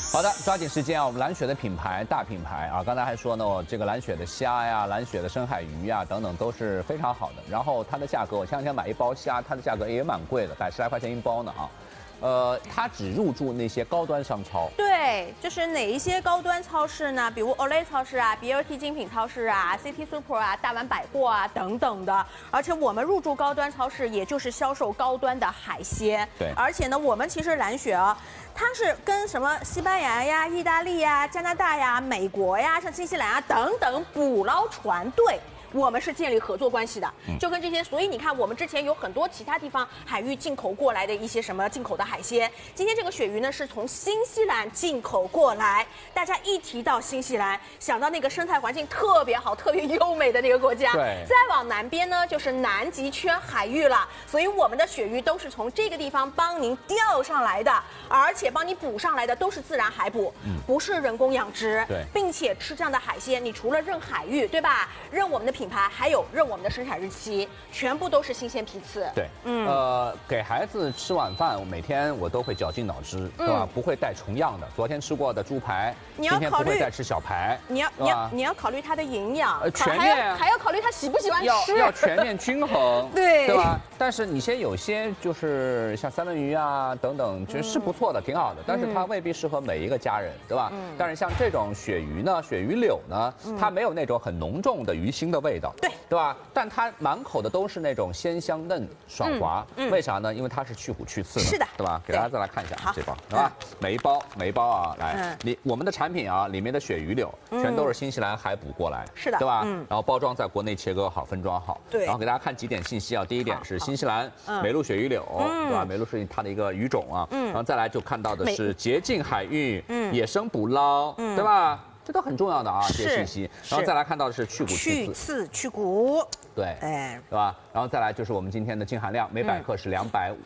好的，抓紧时间啊！我们蓝雪的品牌大品牌啊，刚才还说呢，这个蓝雪的虾呀、蓝雪的深海鱼呀等等都是非常好的。然后它的价格，我前两天买一包虾，它的价格也蛮贵的，110来块钱一包呢啊。它只入驻那些高端商超。 对，就是哪一些高端超市呢？比如 Olay 超市啊、BLT 精品超市啊、City Super 啊、大丸百货啊等等的。而且我们入驻高端超市，也就是销售高端的海鲜。 对， 而且呢，我们其实蓝雪啊，它是跟什么西班牙呀、意大利呀、加拿大呀、美国呀、像新西兰啊等等捕捞船队。我们是建立合作关系的，就跟这些，所以你看，我们之前有很多其他地方海域进口过来的一些什么进口的海鲜，今天这个鳕鱼呢是从新西兰进口过来。大家一提到新西兰，想到那个生态环境特别好、特别优美的那个国家， 对。 再往南边呢就是南极圈海域了，所以我们的鳕鱼都是从这个地方帮您钓上来的，而且帮你捕上来的都是自然海捕，不是人工养殖， 对， 并且吃这样的海鲜，你除了认海域，对吧？认我们的品牌，还有认我们的生产日期，全部都是新鲜批次。 对，给孩子吃晚饭，每天我都会绞尽脑汁，对吧？不会带重样的。昨天吃过的猪排，今天不会再吃小排。 你要考虑它的营养， 全面还要考虑它喜不喜欢吃， 要全面均衡， 对吧？但是你有些就是像三文鱼啊等等，其实是不错的，挺好的，但是它未必适合每一个家人，对吧？但是像这种鳕鱼呢，鳕鱼柳呢，它没有那种很浓重的鱼腥的味道。对吧？但它满口的都是那种鲜香嫩爽滑，为啥呢？因为它是去骨去刺的， 是的， 对吧？给大家再来看一下这包，是吧？每一包啊，来，我们的产品啊，里面的鳕鱼柳全都是新西兰海捕过来， 是的， 对吧？然后包装在国内切割好，分装好， 对。 然后给大家看几点信息啊，第一点是新西兰美珞鳕鱼柳，对吧？美珞是它的一个鱼种啊，然后再来就看到的是洁净海域，野生捕捞，对吧？这都很重要的啊，这些信息。然后再来看到的是去骨去刺， 去骨， 对，对吧？然后再来就是我们今天的净含量，每百克是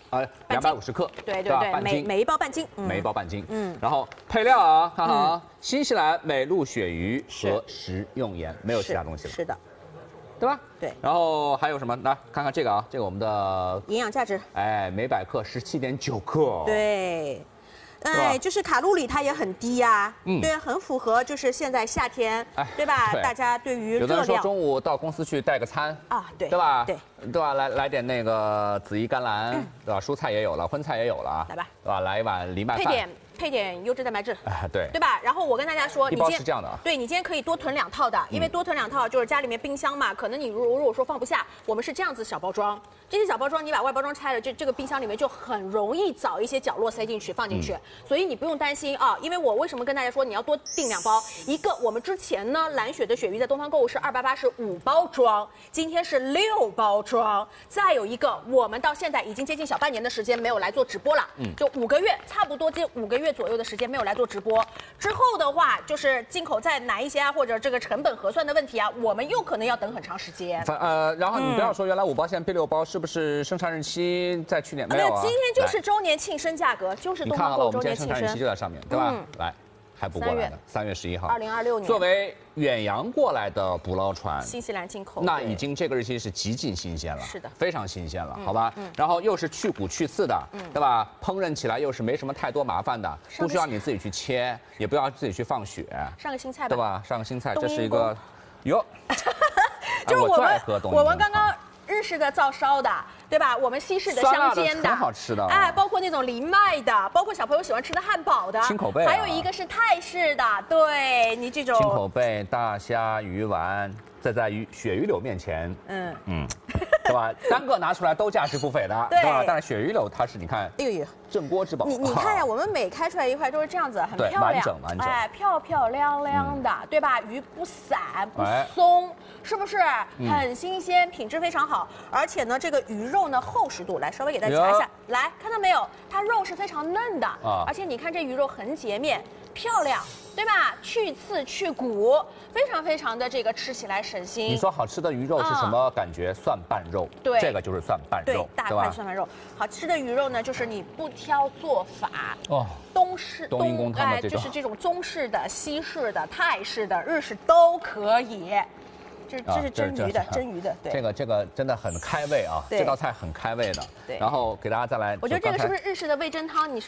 250克， 对， 半斤， 每一包半斤， 每一包半斤。然后配料啊，看好啊，新西兰美珞鳕鱼和食用盐，没有其他东西了。 是的， 对吧？ 对。 然后还有什么？来看看这个啊，这个我们的营养价值， 每百克17.9克。 对。就是卡路里它也很低呀，对，很符合就是现在夏天，对吧？大家对于有的人说中午到公司去带个餐啊，对吧？对吧？来点那个紫衣甘蓝，对吧？蔬菜也有了，荤菜也有了， 来吧， 对吧？来一碗藜麦饭。 配点优质蛋白质， 对吧？然后我跟大家说， 一包是这样的啊， 对你今天可以多囤2套的，因为多囤2套就是家里面冰箱嘛，可能你如果说放不下，我们是这样子小包装，这些小包装你把外包装拆了，这个冰箱里面就很容易找一些角落塞进去放进去，所以你不用担心啊。因为我为什么跟大家说你要多订2包？一个我们之前呢蓝雪的鳕鱼在东方购物是288是5包装，今天是6包装，再有一个我们到现在已经接近小半年的时间没有来做直播了，就5个月，差不多接5个月左右的时间没有来做直播，之后的话就是进口再难一些啊，或者这个成本核算的问题啊，我们又可能要等很长时间。 然后你不要说原来5包现在变6包，是不是生产日期在去年没有啊？ 今天就是周年庆生价格，就是东方购周年庆生。 你看了我们今天生产日期就在上面，对吧？来，还补过来的3月11号 ，2026年。 作为远洋过来的捕捞船， 新西兰进口， 那已经这个日期是极尽新鲜了， 是的， 非常新鲜了，好吧？然后又是去骨去刺的，对吧？烹饪起来又是没什么太多麻烦的，不需要你自己去切，也不要自己去放血， 上个新菜吧， 对吧？上个新菜，这是一个，哟， 就是我们刚刚日式的照烧的，对吧？我们西式的香煎的， 很好吃的， 包括那种藜麦的，包括小朋友喜欢吃的汉堡的， 清口贝， 还有一个是泰式的，对你这种清口贝、大虾、鱼丸，在鳕鱼柳面前，对吧？单个拿出来都价值不菲的，对吧？但是鳕鱼柳它是你看，镇锅之宝。 你看呀，我们每开出来一块都是这样子，很漂亮， 完整， 漂漂亮亮的，对吧？鱼不散不松，是不是很新鲜，品质非常好？而且呢，这个鱼肉呢厚实度，来稍微给大家查一下，来看到没有？它肉是非常嫩的，而且你看这鱼肉很洁面。漂亮，对吧？去刺去骨，非常非常的这个吃起来省心。 你说好吃的鱼肉是什么感觉？蒜瓣肉， 对， 这个就是蒜瓣肉， 大块蒜瓣肉。好吃的鱼肉呢，就是你不挑做法，东阴功汤的这种，就是这种中式的、西式的、泰式的、日式都可以。这是蒸鱼的，对， 这个真的很开胃啊，这道菜很开胃的。 对， 然后给大家再来， 我觉得这个是不是日式的味噌汤？